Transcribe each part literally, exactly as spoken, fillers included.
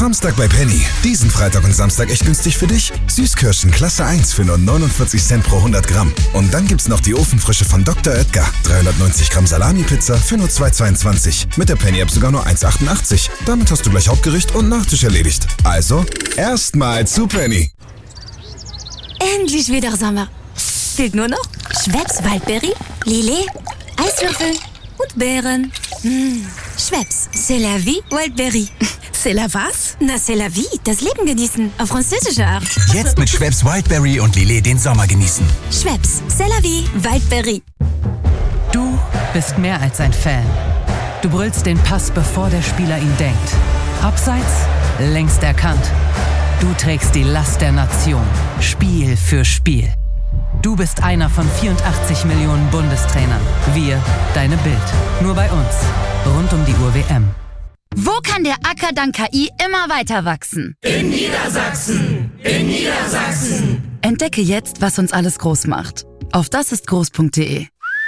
Samstag bei Penny. Diesen Freitag und Samstag echt günstig für dich. Süßkirschen Klasse eins für nur neunundvierzig Cent pro hundert Gramm. Und dann gibt's noch die Ofenfrische von Doktor Oetker. dreihundertneunzig Gramm Salami-Pizza für nur zwei Euro zweiundzwanzig. Mit der Penny-App sogar nur eins Euro achtundachtzig. Damit hast du gleich Hauptgericht und Nachtisch erledigt. Also, erstmal zu Penny. Endlich wieder Sommer. Fehlt nur noch Schweppes Waldbeere, Lillet, Eiswürfel und Beeren. Mmh. Schweppes, c'est la vie Wildberry. C'est la was? Na, c'est la vie, das Leben genießen, auf französische Art. Jetzt mit Schweppes Wildberry und Lillet den Sommer genießen. Schweppes, c'est la vie Wildberry. Du bist mehr als ein Fan. Du brüllst den Pass, bevor der Spieler ihn denkt. Abseits, längst erkannt. Du trägst die Last der Nation, Spiel für Spiel. Du bist einer von vierundachtzig Millionen Bundestrainern. Wir, deine Bild. Nur bei uns. Rund um die Uhr W M. Wo kann der Acker dank K I immer weiter wachsen? In Niedersachsen! In Niedersachsen! Entdecke jetzt, was uns alles groß macht. Auf dasistgroß punkt de.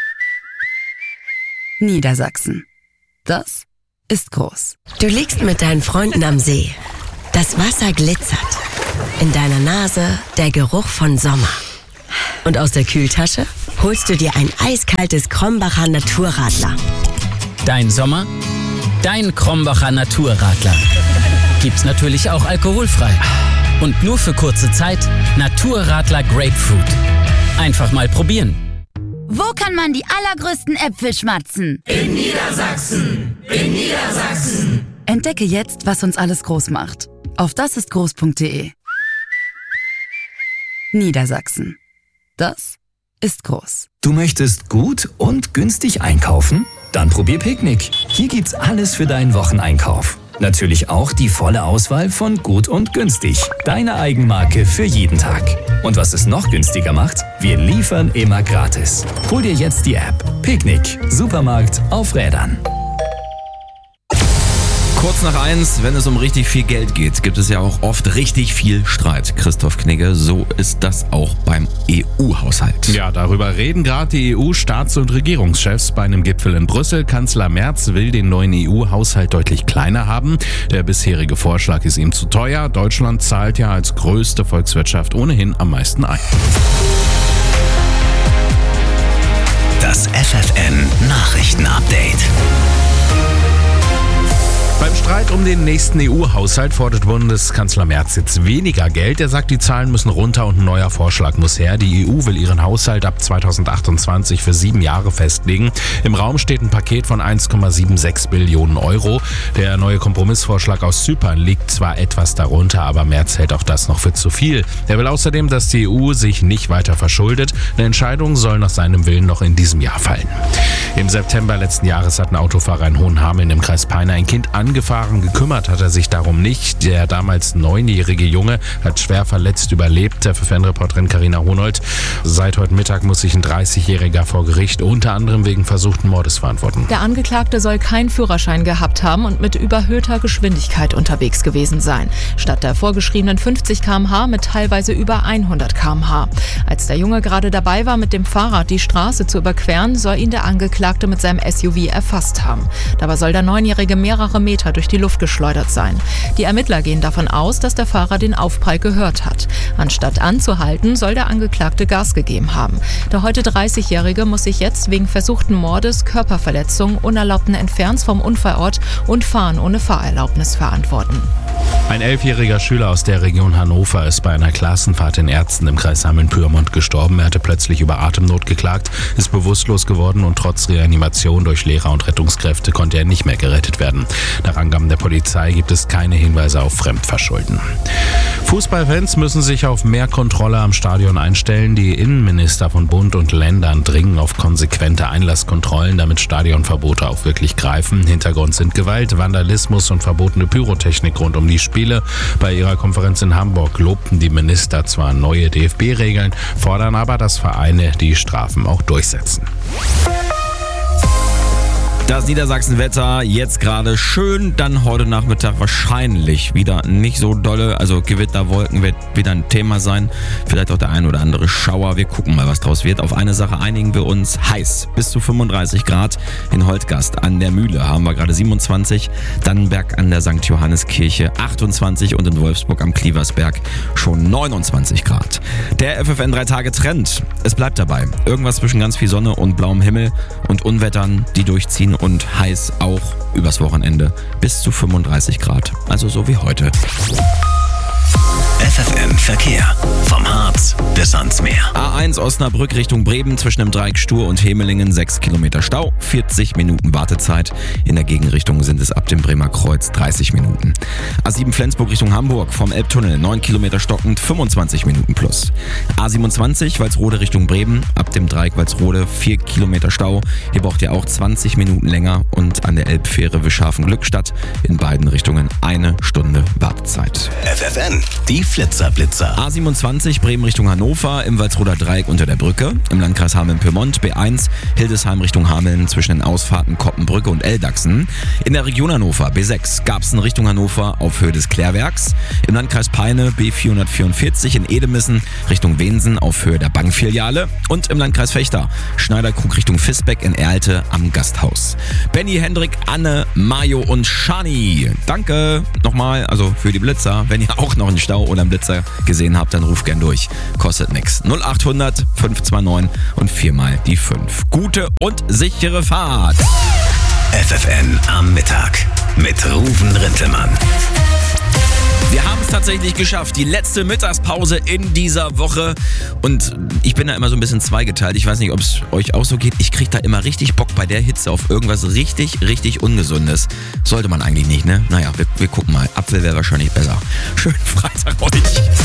Niedersachsen. Das ist groß. Du liegst mit deinen Freunden am See. Das Wasser glitzert. In deiner Nase der Geruch von Sommer. Und aus der Kühltasche holst du dir ein eiskaltes Krombacher Naturradler. Dein Sommer, dein Krombacher Naturradler. Gibt's natürlich auch alkoholfrei. Und nur für kurze Zeit Naturradler Grapefruit. Einfach mal probieren. Wo kann man die allergrößten Äpfel schmatzen? In Niedersachsen! In Niedersachsen! Entdecke jetzt, was uns alles groß macht. Auf dasistgroß punkt de. Niedersachsen. Das ist groß. Du möchtest gut und günstig einkaufen? Dann probier Picknick. Hier gibt's alles für deinen Wocheneinkauf. Natürlich auch die volle Auswahl von gut und günstig. Deine Eigenmarke für jeden Tag. Und was es noch günstiger macht? Wir liefern immer gratis. Hol dir jetzt die App. Picknick. Supermarkt auf Rädern. Kurz nach eins, wenn es um richtig viel Geld geht, gibt es ja auch oft richtig viel Streit. Christoph Knigge, so ist das auch beim E U-Haushalt. Ja, darüber reden gerade die E U-Staats- und Regierungschefs bei einem Gipfel in Brüssel. Kanzler Merz will den neuen E U-Haushalt deutlich kleiner haben. Der bisherige Vorschlag ist ihm zu teuer. Deutschland zahlt ja als größte Volkswirtschaft ohnehin am meisten ein. Das F F N-Nachrichten-Update. Beim Streit um den nächsten E U-Haushalt fordert Bundeskanzler Merz jetzt weniger Geld. Er sagt, die Zahlen müssen runter und ein neuer Vorschlag muss her. Die E U will ihren Haushalt ab zweitausendachtundzwanzig für sieben Jahre festlegen. Im Raum steht ein Paket von eins Komma sechsundsiebzig Billionen Euro. Der neue Kompromissvorschlag aus Zypern liegt zwar etwas darunter, aber Merz hält auch das noch für zu viel. Er will außerdem, dass die E U sich nicht weiter verschuldet. Eine Entscheidung soll nach seinem Willen noch in diesem Jahr fallen. Im September letzten Jahres hat ein Autofahrer in Hohenhameln im Kreis Peine ein Kind angefahren. Gekümmert hat er sich darum nicht. Der damals neunjährige Junge hat schwer verletzt überlebt. Der F F N-Reporterin Carina Honold. Seit heute Mittag muss sich ein dreißigjähriger vor Gericht unter anderem wegen versuchten Mordes verantworten. Der Angeklagte soll keinen Führerschein gehabt haben und mit überhöhter Geschwindigkeit unterwegs gewesen sein. Statt der vorgeschriebenen fünfzig Kilometer pro Stunde mit teilweise über hundert Kilometer pro Stunde. Als der Junge gerade dabei war, mit dem Fahrrad die Straße zu überqueren, soll ihn der Angeklagte mit seinem S U V erfasst haben. Dabei soll der Neunjährige mehrere Meter durch die Luft geschleudert sein. Die Ermittler gehen davon aus, dass der Fahrer den Aufprall gehört hat. Anstatt anzuhalten, soll der Angeklagte Gas gegeben haben. Der heute dreißigjährige muss sich jetzt wegen versuchten Mordes, Körperverletzung, unerlaubten Entfernens vom Unfallort und Fahren ohne Fahrerlaubnis verantworten. Ein elfjähriger Schüler aus der Region Hannover ist bei einer Klassenfahrt in Erzten im Kreis Hameln-Pyrmont gestorben. Er hatte plötzlich über Atemnot geklagt, ist bewusstlos geworden und trotz Reanimation durch Lehrer und Rettungskräfte konnte er nicht mehr gerettet werden. Nach Angaben der Polizei gibt es keine Hinweise auf Fremdverschulden. Fußballfans müssen sich auf mehr Kontrolle am Stadion einstellen. Die Innenminister von Bund und Ländern dringen auf konsequente Einlasskontrollen, damit Stadionverbote auch wirklich greifen. Hintergrund sind Gewalt, Vandalismus und verbotene Pyrotechnik rund um die Spiele. Bei ihrer Konferenz in Hamburg lobten die Minister zwar neue D F B-Regeln, fordern aber, dass Vereine die Strafen auch durchsetzen. Das Niedersachsen-Wetter jetzt gerade schön, dann heute Nachmittag wahrscheinlich wieder nicht so dolle. Also Gewitterwolken wird wieder ein Thema sein. Vielleicht auch der ein oder andere Schauer. Wir gucken mal, was draus wird. Auf eine Sache einigen wir uns. Heiß. Bis zu fünfunddreißig Grad in Holtgast an der Mühle haben wir gerade siebenundzwanzig. Dannenberg an der Sankt Johanneskirche achtundzwanzig und in Wolfsburg am Klieversberg schon neunundzwanzig Grad. Der F F N drei Tage Trend. Es bleibt dabei. Irgendwas zwischen ganz viel Sonne und blauem Himmel und Unwettern, die durchziehen und heiß auch übers Wochenende bis zu fünfunddreißig Grad. Also so wie heute. F F N Verkehr. Vom Harz bis ans Meer. A eins Osnabrück Richtung Bremen zwischen dem Dreieck Stur und Hemelingen sechs Kilometer Stau, vierzig Minuten Wartezeit. In der Gegenrichtung sind es ab dem Bremer Kreuz dreißig Minuten. A sieben Flensburg Richtung Hamburg vom Elbtunnel neun Kilometer stockend, fünfundzwanzig Minuten plus. A siebenundzwanzig Walsrode Richtung Bremen ab dem Dreieck Walsrode vier Kilometer Stau. Hier braucht ihr auch zwanzig Minuten länger und an der Elbfähre Wischhafen-Glückstadt in beiden Richtungen eine Stunde Wartezeit. F F N, die Flitzer-Blitzer. A siebenundzwanzig Bremen Richtung Hannover im Walsroder Dreieck unter der Brücke. Im Landkreis Hameln-Pyrmont B eins Hildesheim Richtung Hameln zwischen den Ausfahrten Koppenbrücke und Eldachsen. In der Region Hannover B sechs Garbsen Richtung Hannover auf Höhe des Klärwerks. Im Landkreis Peine B vierhundertvierundvierzig in Edemissen Richtung Wensen auf Höhe der Bankfiliale. Und im Landkreis Fechter Schneiderkrug Richtung Visbeck in Erlte am Gasthaus. Benny, Hendrik, Anne, Majo und Shani. Danke nochmal, also für die Blitzer. Wenn ihr auch noch einen Stau oder einen Blitzer gesehen habt, dann ruft gern durch. Kostet nix. null achthundert fünf zwei neun und viermal die fünf. Gute und sichere Fahrt. F F N am Mittag mit Ruven Rintelmann. Wir haben es tatsächlich geschafft. Die letzte Mittagspause in dieser Woche. Und ich bin da immer so ein bisschen zweigeteilt. Ich weiß nicht, ob es euch auch so geht. Ich kriege da immer richtig Bock bei der Hitze auf irgendwas richtig, richtig Ungesundes. Sollte man eigentlich nicht, ne? Naja, wir, wir gucken mal. Apfel wäre wahrscheinlich besser. Schönen Freitag euch.